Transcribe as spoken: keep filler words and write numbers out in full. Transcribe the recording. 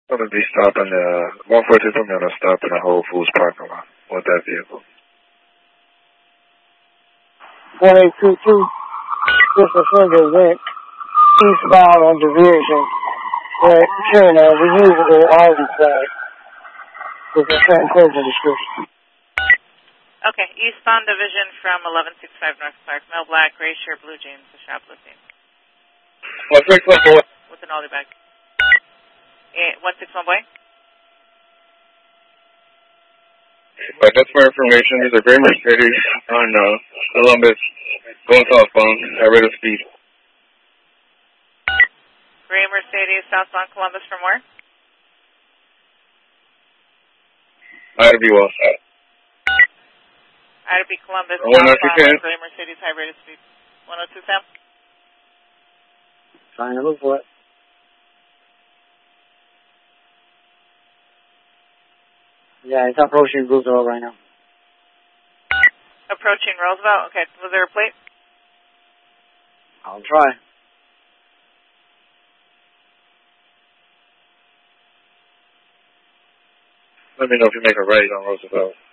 I'm going to be stopping uh, one four two from going to stop in a Whole Foods parking lot with that vehicle. one eight two two, just a single event, eastbound on Division, but sure now, we use it on Arden side. With a certain closing description. Okay, eastbound Division from eleven sixty-five North Clark, male black, gray shirt, blue jeans, the shoplifting. one six one boy. With an ollie bag. one six one boy? But that's more information. There's a gray Mercedes on uh, Columbus, going southbound at rate of speed. Gray Mercedes, southbound Columbus from where? Ida B. Wellside. Ida B. Columbus, one oh two southbound, gray Mercedes, high rate of speed. one oh two Sam? Trying to look for it. Yeah, it's approaching Roosevelt right now. Approaching Roosevelt? Okay, was there a plate? I'll try. Let me know if you make a right on Roosevelt.